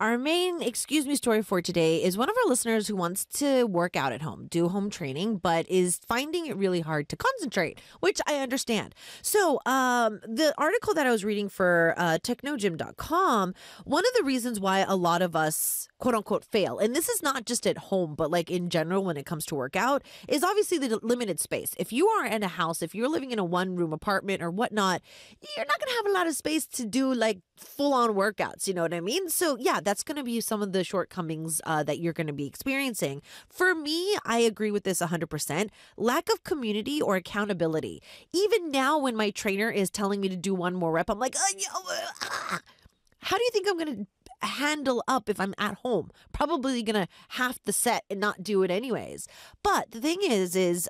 Our main excuse me story for today is one of our listeners who wants to work out at home, do home training, but is finding it really hard to concentrate, which I understand. So, the article that I was reading for technogym.com, one of the reasons why a lot of us quote unquote fail, and this is not just at home, but like in general when it comes to workout, is obviously the limited space. If you are in a house, if you're living in a one room apartment or whatnot, you're not going to have a lot of space to do like full on workouts. You know what I mean? So, yeah, that's going to be some of the shortcomings that you're going to be experiencing. For me, I agree with this 100%. Lack of community or accountability. Even now, when my trainer is telling me to do one more rep, I'm like, how do you think I'm going to handle up if I'm at home? Probably gonna half the set and not do it anyways. But the thing is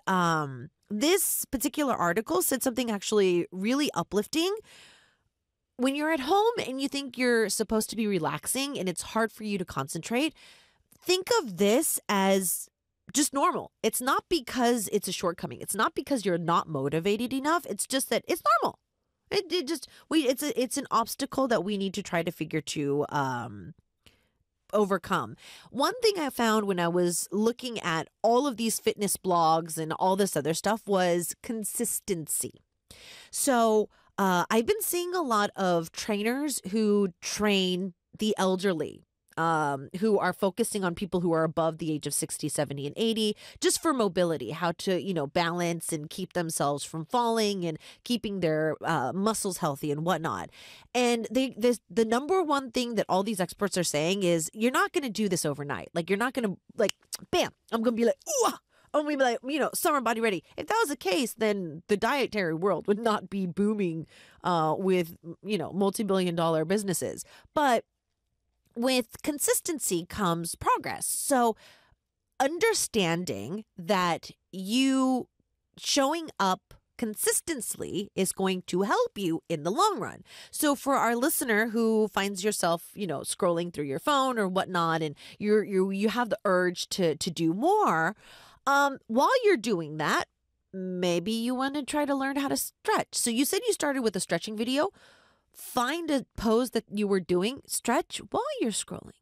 this particular article said something actually really uplifting. When you're at home and you think you're supposed to be relaxing and it's hard for you to concentrate, think of this as just normal. It's not because it's a shortcoming. It's not because you're not motivated enough. It's just that it's normal. It's an obstacle that we need to try to figure to overcome. One thing I found when I was looking at all of these fitness blogs and all this other stuff was consistency. So I've been seeing a lot of trainers who train the elderly, who are focusing on people who are above the age of 60, 70, and 80, just for mobility, how to, balance and keep themselves from falling and keeping their muscles healthy and whatnot. And the number one thing that all these experts are saying is you're not going to do this overnight. Like, you're not going to, like, bam, I'm going to be like, ooh, I'm going to be like, summer body ready. If that was the case, then the dietary world would not be booming with, multi-billion-dollar businesses. But with consistency comes progress. So understanding that you showing up consistently is going to help you in the long run. So for our listener who finds yourself, scrolling through your phone or whatnot, and you have the urge to do more, while you're doing that, maybe you want to try to learn how to stretch. So you said you started with a stretching video. Find a pose that you were doing, stretch while you're scrolling.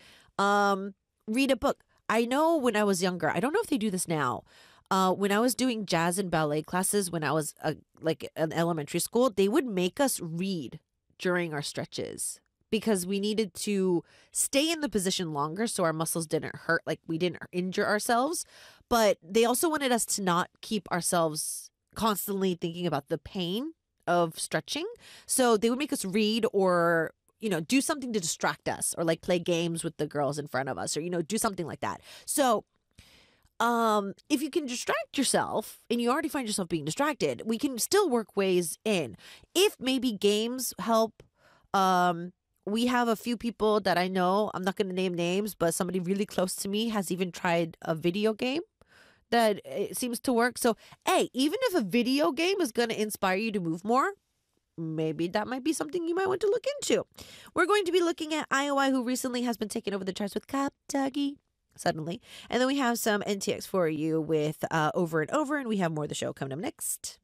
Read a book. I know when I was younger, I don't know if they do this now. When I was doing jazz and ballet classes, when I was like in elementary school, they would make us read during our stretches because we needed to stay in the position longer so our muscles didn't hurt, like we didn't injure ourselves. But they also wanted us to not keep ourselves constantly thinking about the pain of stretching. So they would make us read or, do something to distract us, or like play games with the girls in front of us, or, do something like that. So if you can distract yourself and you already find yourself being distracted, we can still work ways in. If maybe games help, we have a few people that I know, I'm not going to name names, but somebody really close to me has even tried a video game that it seems to work. So, hey, even if a video game is going to inspire you to move more, maybe that might be something you might want to look into. We're going to be looking at IOI, who recently has been taking over the charts with Kaptagi suddenly. And then we have some NTX for you with Over and Over, and we have more of the show coming up next.